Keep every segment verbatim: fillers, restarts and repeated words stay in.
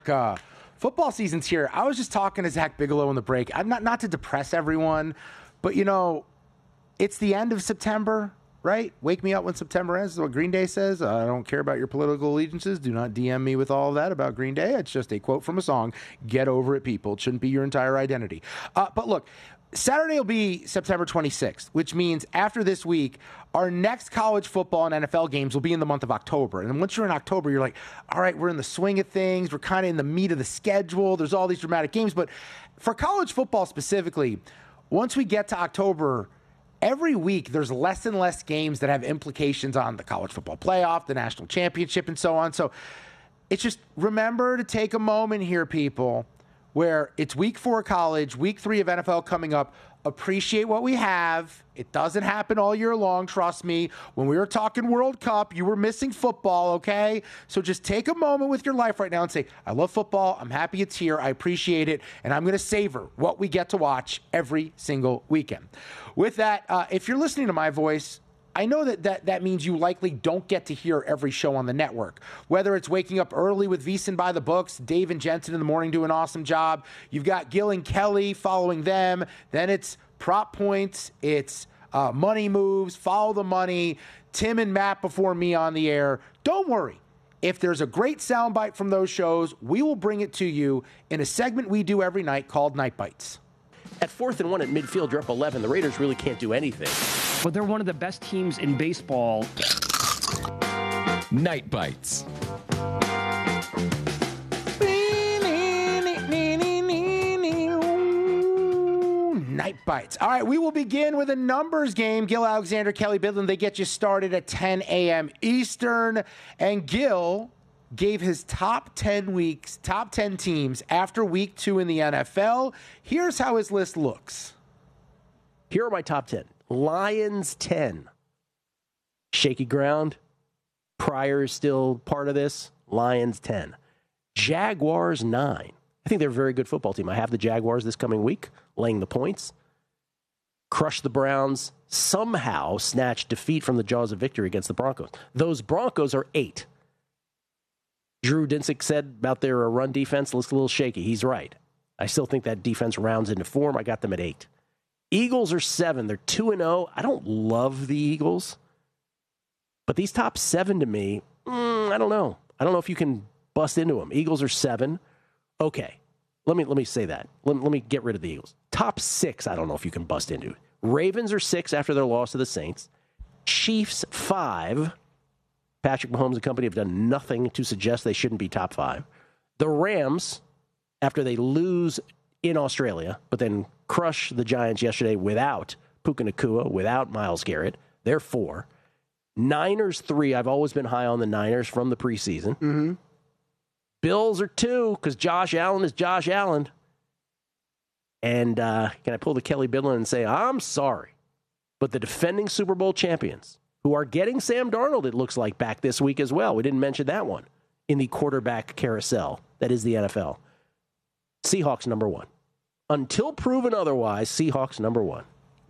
Uh, football season's here. I was just talking to Zach Bigelow in the break. I'm not not to depress everyone, but you know, it's the end of September, right? Wake me up when September ends is what Green Day says. I don't care about your political allegiances. Do not D M me with all of that about Green Day. It's just a quote from a song. Get over it, people. It shouldn't be your entire identity. Uh, but look, Saturday will be September twenty-sixth, which means after this week, our next college football and N F L games will be in the month of October. And then once you're in October, you're like, all right, we're in the swing of things. We're kind of in the meat of the schedule. There's all these dramatic games. But for college football specifically, once we get to October, every week there's less and less games that have implications on the college football playoff, the national championship, and so on. So it's just remember to take a moment here, people, where it's week four college, week three of N F L coming up. Appreciate what we have. It doesn't happen all year long, trust me. When we were talking World Cup, you were missing football, okay? So just take a moment with your life right now and say, I love football. I'm happy it's here. I appreciate it. And I'm going to savor what we get to watch every single weekend. With that, uh, if you're listening to my voice, I know that, that that means you likely don't get to hear every show on the network. Whether it's waking up early with VSiN by the books, Dave and Jensen in the morning do an awesome job. You've got Gil and Kelly following them. Then it's Prop Points. It's uh, Money Moves, Follow the Money, Tim and Matt before me on the air. Don't worry. If there's a great soundbite from those shows, we will bring it to you in a segment we do every night called Night Bites. At fourth and one at midfield, you're up eleven. The Raiders really can't do anything. But they're one of the best teams in baseball. Night Bites. Night Bites. All right, we will begin with a numbers game. Gil Alexander, Kelly Bidlin, they get you started at ten a.m. Eastern. And Gil gave his top ten weeks, top ten teams after week two in the N F L. Here's how his list looks. Here are my top ten. Lions ten. Shaky ground. Pryor is still part of this. Lions ten. Jaguars nine. I think they're a very good football team. I have the Jaguars this coming week, laying the points. Crush the Browns. Somehow snatch defeat from the jaws of victory against the Broncos. Those Broncos are eight. Drew Dinsick said about their run defense looks a little shaky. He's right. I still think that defense rounds into form. I got them at eight. Eagles are seven. They're two and oh. I don't love the Eagles. But these top seven to me, mm, I don't know. I don't know if you can bust into them. Eagles are seven. Okay. Let me let me say that. Let, let me get rid of the Eagles. Top six, I don't know if you can bust into. Ravens are six after their loss to the Saints. Chiefs, five. Patrick Mahomes and company have done nothing to suggest they shouldn't be top five. The Rams, after they lose in Australia, but then crush the Giants yesterday without Puka Nacua, without Myles Garrett, they're four. Niners, three. I've always been high on the Niners from the preseason. Mm-hmm. Bills are two, because Josh Allen is Josh Allen. And uh, can I pull the Kelly Bidlin and say, I'm sorry, but the defending Super Bowl champions, who are getting Sam Darnold, it looks like, back this week as well. We didn't mention that one in the quarterback carousel. That is the N F L. Seahawks number one. Until proven otherwise, Seahawks number one.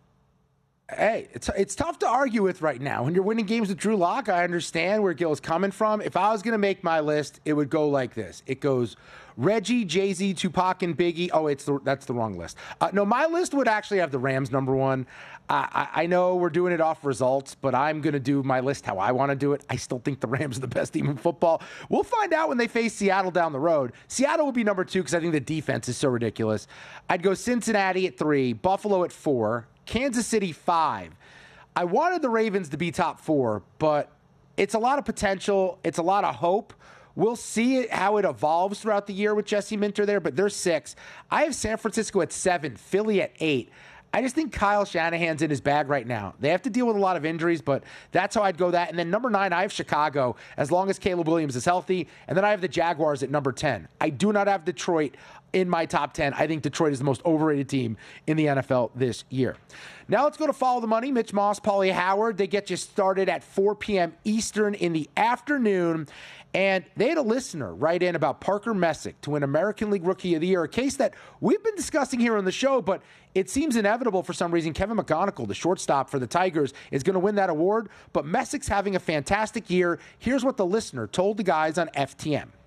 Hey, it's it's tough to argue with right now. When you're winning games with Drew Lock, I understand where Gil's coming from. If I was going to make my list, it would go like this. It goes Reggie, Jay-Z, Tupac, and Biggie. Oh, it's the, that's the wrong list. Uh, no, my list would actually have the Rams number one. Uh, I, I know we're doing it off results, but I'm going to do my list how I want to do it. I still think the Rams are the best team in football. We'll find out when they face Seattle down the road. Seattle would be number two because I think the defense is so ridiculous. I'd go Cincinnati at three, Buffalo at four, Kansas City five. I wanted the Ravens to be top four, but it's a lot of potential. It's a lot of hope. We'll see it, how it evolves throughout the year with Jesse Minter there, but they're six. I have San Francisco at seven, Philly at eight. I just think Kyle Shanahan's in his bag right now. They have to deal with a lot of injuries, but that's how I'd go that. And then number nine, I have Chicago, as long as Caleb Williams is healthy. And then I have the Jaguars at number ten. I do not have Detroit in my top ten. I think Detroit is the most overrated team in the N F L this year. Now let's go to Follow the Money. Mitch Moss, Paulie Howard. They get you started at four p.m. Eastern in the afternoon. And they had a listener write in about Parker Messick to win American League Rookie of the Year, a case that we've been discussing here on the show, but it seems inevitable for some reason. Kevin McGonigal, the shortstop for the Tigers, is going to win that award, but Messick's having a fantastic year. Here's what the listener told the guys on F T M.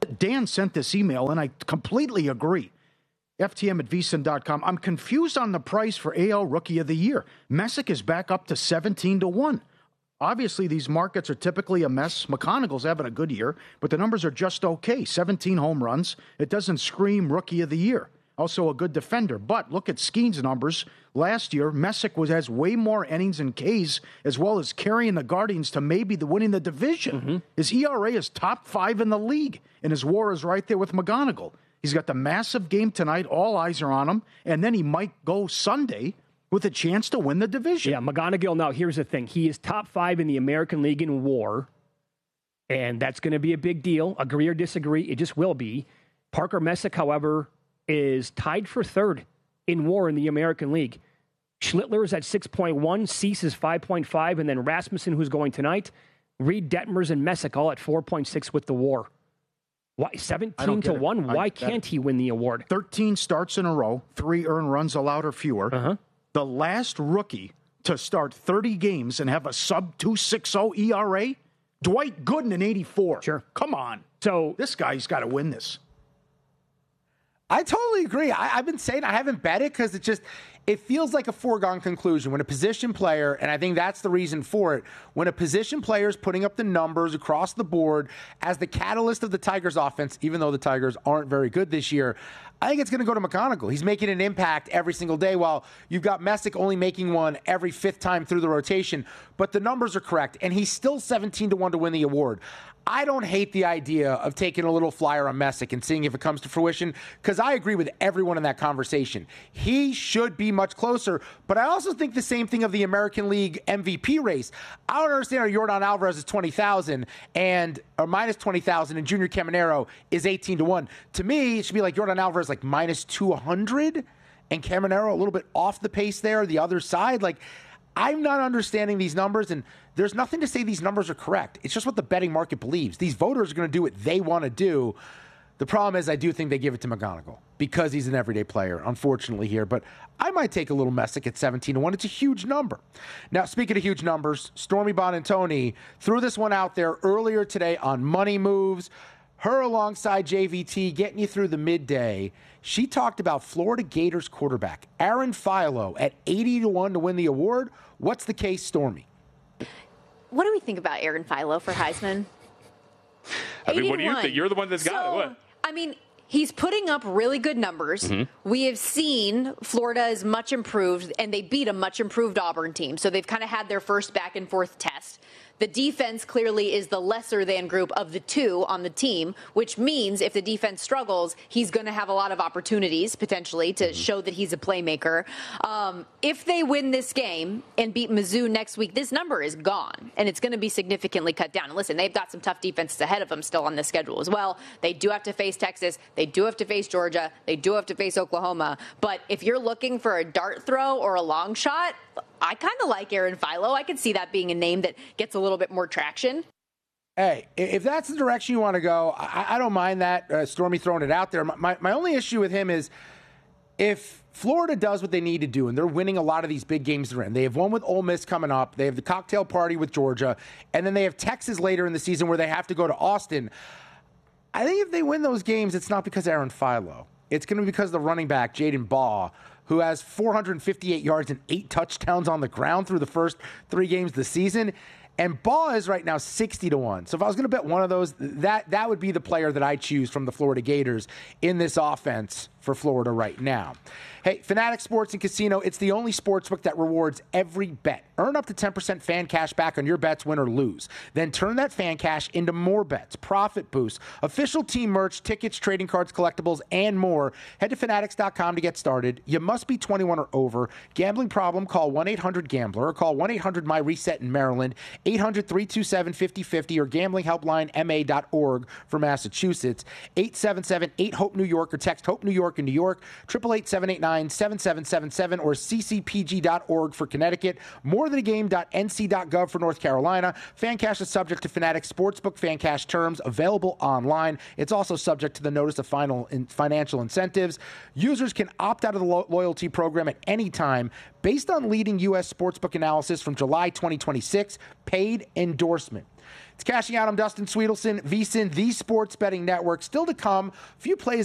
Dan sent this email, and I completely agree. F T M at V S I N dot com. I'm confused on the price for A L Rookie of the Year. Messick is back up to seventeen to one. Obviously, these markets are typically a mess. McConaughey's having a good year, but the numbers are just okay. seventeen home runs. It doesn't scream Rookie of the Year. Also a good defender. But look at Skeen's numbers. Last year, Messick was has way more innings and Ks, as well as carrying the Guardians to maybe the winning the division. Mm-hmm. His E R A is top five in the league, and his WAR is right there with McGonigal. He's got the massive game tonight. All eyes are on him. And then he might go Sunday with a chance to win the division. Yeah, McGonigal, now, here's the thing. He is top five in the American League in WAR, and that's going to be a big deal. Agree or disagree, it just will be. Parker Messick, however, is tied for third in WAR in the American League. Schlittler is at six point one, Cease is five point five, and then Rasmussen, who's going tonight, Reed, Detmers, and Messick all at four point six with the WAR. Why seventeen to one? Why I, can't he win the award? thirteen starts in a row, three earned runs allowed or fewer. Uh-huh. The last rookie to start thirty games and have a sub two point six oh E R A, Dwight Gooden in eighty-four. Sure. Come on. So this guy's got to win this. I totally agree. I, I've been saying I haven't bet it because it just it feels like a foregone conclusion when a position player, and I think that's the reason for it, when a position player is putting up the numbers across the board as the catalyst of the Tigers offense, even though the Tigers aren't very good this year, I think it's going to go to McGonigal. He's making an impact every single day while you've got Messick only making one every fifth time through the rotation. But the numbers are correct, and he's still seventeen to one to win the award. I don't hate the idea of taking a little flyer on Messick and seeing if it comes to fruition because I agree with everyone in that conversation. He should be much closer, but I also think the same thing of the American League M V P race. I don't understand how Yordan Alvarez is twenty thousand and or minus twenty thousand and Junior Caminero is eighteen to one. To me, it should be like Yordan Alvarez like minus two hundred and Caminero a little bit off the pace there, the other side. Like, I'm not understanding these numbers, and there's nothing to say these numbers are correct. It's just what the betting market believes. These voters are going to do what they want to do. The problem is I do think they give it to McGonigal because he's an everyday player, unfortunately, here. But I might take a little Messick at seventeen to one. It's a huge number. Now, speaking of huge numbers, Stormy Buonantony threw this one out there earlier today on Money Moves. Her alongside J V T getting you through the midday. She talked about Florida Gators quarterback Aaron Philo at eighty to one to win the award. What's the case, Stormy? What do we think about Aaron Philo for Heisman? I mean, what do you think? You're the one that's got so, it. What? I mean, he's putting up really good numbers. Mm-hmm. We have seen Florida is much improved, and they beat a much improved Auburn team. So they've kind of had their first back and forth test. The defense clearly is the lesser than group of the two on the team, which means if the defense struggles, he's going to have a lot of opportunities potentially to mm-hmm. show that he's a playmaker. Um, if they win this game and beat Mizzou next week, this number is gone, and it's going to be significantly cut down. And listen, they've got some tough defenses ahead of them still on the schedule as well. They do have to face Texas. They do have to face Georgia. They do have to face Oklahoma. But if you're looking for a dart throw or a long shot, I kind of like Aaron Philo. I could see that being a name that gets a little bit more traction. Hey, if that's the direction you want to go, I, I don't mind that. Uh, Stormy throwing it out there. My, my only issue with him is if Florida does what they need to do, and they're winning a lot of these big games they're in. They have one with Ole Miss coming up. They have the cocktail party with Georgia. And then they have Texas later in the season where they have to go to Austin. I think if they win those games, it's not because Aaron Philo. It's going to be because of the running back, Jaden Baugh, who has four hundred fifty-eight yards and eight touchdowns on the ground through the first three games of the season. And Baugh is right now sixty to one. So if I was going to bet one of those, that, that would be the player that I choose from the Florida Gators in this offense for Florida right now. Hey, Fanatics Sports and Casino, it's the only sportsbook that rewards every bet. Earn up to ten percent fan cash back on your bets, win or lose. Then turn that fan cash into more bets, profit boosts, official team merch, tickets, trading cards, collectibles, and more. Head to fanatics dot com to get started. You must be twenty-one or over. Gambling problem? Call one eight hundred gambler or call one eight hundred my reset in Maryland, eight hundred three two seven five oh five oh or gambling helpline m a dot org for Massachusetts, eight seven seven eight hope New York or text HOPE New York in New York, eight eight eight seven eight nine seven seven seven seven or c c p g dot org for Connecticut, more than a game dot n c dot gov for North Carolina. Fan Cash is subject to Fanatics Sportsbook Fan Cash terms, available online. It's also subject to the notice of final in financial incentives. Users can opt out of the lo- loyalty program at any time. based on leading U S sportsbook analysis from July twenty twenty-six. Paid endorsement. It's Cashing Out. I'm Dustin Sweetelson, VSiN, the Sports Betting Network. Still to come, a few plays